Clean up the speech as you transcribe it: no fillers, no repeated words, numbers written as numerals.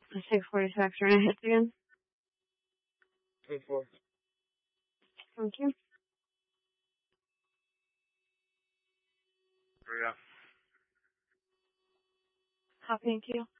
642 extra and hits again. 24. Thank you. Hurry up. Thank you.